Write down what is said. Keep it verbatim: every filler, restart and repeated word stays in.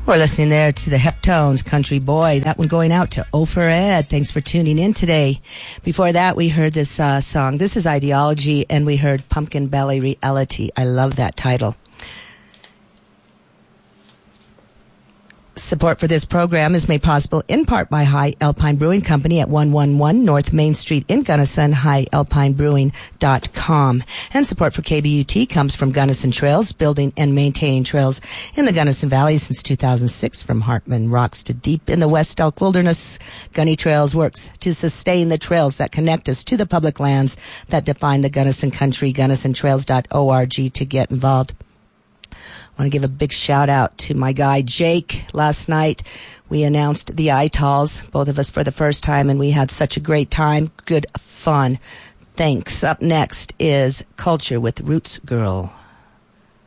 We're listening there to the Heptones, Country Boy. That one going out to O for Ed. Thanks for tuning in today. Before that, we heard this uh, song. This is Ideology, and we heard Pumpkin Belly Reality. I love that title. Support for this program is made possible in part by High Alpine Brewing Company at one eleven North Main Street in Gunnison, high alpine brewing dot com. And support for K B U T comes from Gunnison Trails, building and maintaining trails in the Gunnison Valley since two thousand six. From Hartman Rocks to deep in the West Elk Wilderness, Gunny Trails works to sustain the trails that connect us to the public lands that define the Gunnison country. Gunnison Trails dot org to get involved. I want to give a big shout out to my guy Jake. Last night we announced the I T A Ls, both of us for the first time, and we had such a great time. Good fun. Thanks. Up next is Culture with Roots Girl.